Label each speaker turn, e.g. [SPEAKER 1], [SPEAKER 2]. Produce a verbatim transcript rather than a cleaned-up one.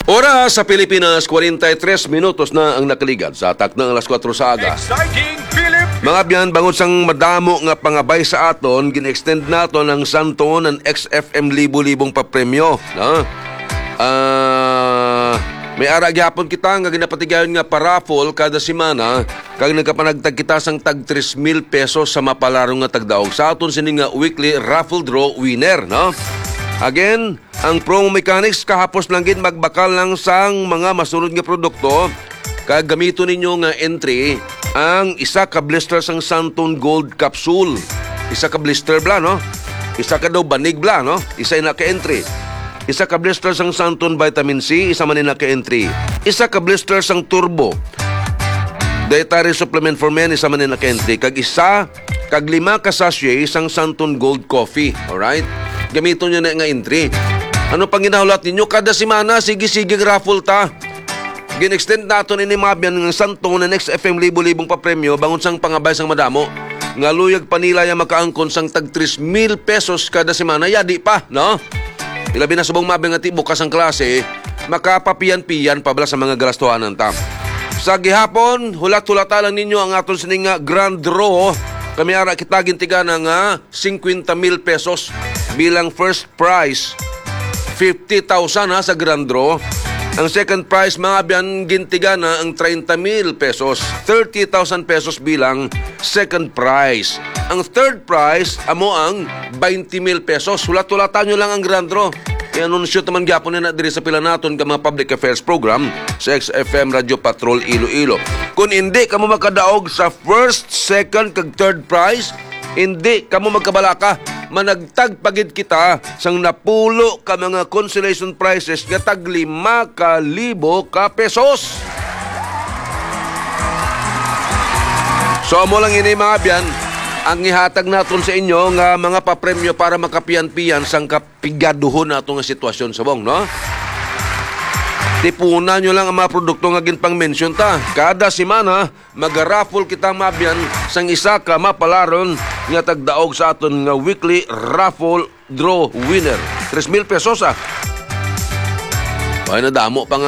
[SPEAKER 1] Oras sa Pilipinas, forty-three minutos na ang nakaligad sa atak ng alas kwatro sa aga.
[SPEAKER 2] Exciting Philip!
[SPEAKER 1] Mga biyan, bangon sang madamo nga pangabay sa aton, gin-extend nato ng santo ng X F M libo-libong papremyo. No? Ah... May ara gyapon kita nga ginapatigayon nga paraffle kada semana kag nagkapanagtag kita sang tag three mil pesos sa mapalarong nga tagdaog sa aton sini nga weekly raffle draw winner, no? Again, ang promo mechanics kahapos lang gid magbakal lang sang mga masunod nga produkto kag gamito ninyo nga entry ang isa ka blister sang Santon Gold capsule. Isa ka blister bla, no? Isa ka daw banig bla, no? Isa ina ka entry. Isa ka blister sang Santon Vitamin C, isa man na ka-entry. Isa ka blister sang Turbo Dietary Supplement for Men, isa man na ka-entry. Kag isa, kag lima ka sachet, isang Santon Gold Coffee. Alright? Gamito nyo na nga entry. Ano pang ginahulat ninyo? Kada semana, sige-sige raffle ta. Gin-extend natin ini mabyan ng Santon na X F M libo-libong papremyo, bangon sang pangabay sang madamo. Nga luyag panila yung makaangkon sang tag three mil pesos kada semana. Yadi pa, no? Ilabi na subong mabing ati bukas ang klase, makapapiyan-piyan pabla sa mga galastuhanan ta. Sa gihapon, hulat-hulata lang ninyo ang aton sining nga grand draw. Kami ara kita gintiga na nga fifty mil pesos bilang first prize. fifty thousand ha sa grand draw. Ang second prize mga biyan gintiga na ang thirty mil pesos. thirty thousand pesos bilang second prize. Ang third prize, amo ang twenty mil pesos. Hulat-hulatan nyo lang ang grand draw. I-anunsyo naman gyapon na diri sa pila naton ka mga public affairs program sa X F M Radio Patrol Iloilo. Kung hindi kamo makadaog sa first, second, kag third prize, hindi kamo magkabalaka. Managtag pagid kita sang napulo ka mga consolation prizes nga tag lima ka libo ka pesos. So amo lang ini mga biyan ang ihatag naton sa inyo nga mga papremyo para makapiyan-piyan sang kapigaduhon nato nga sitwasyon sa bong, no? Tipunan nyo lang ang mga produkto nga ginpang-mention ta. Kada semana, mag-raffle kita mabyan sang isa ka mapalaron nga tagdaog sa aton nga weekly raffle draw winner. three mil pesos ah. Ay, nadamo pa nga